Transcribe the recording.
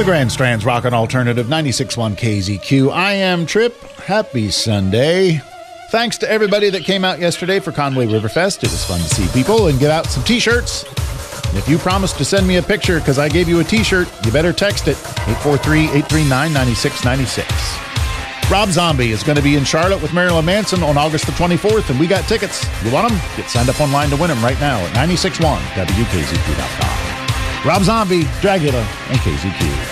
The Grand Strand's Rockin' Alternative 96.1 KZQ. I am Trip. Happy Sunday. Thanks to everybody that came out yesterday for Conway Riverfest. It was fun to see people and give out some t-shirts. And if you promised to send me a picture because I gave you a t-shirt, you better text it, 843-839-9696. Rob Zombie is going to be in Charlotte with Marilyn Manson on August the 24th, and we got tickets. You want them? Get signed up online to win them right now at 96.1 WKZQ.com. Rob Zombie, Dragula, and KZQ.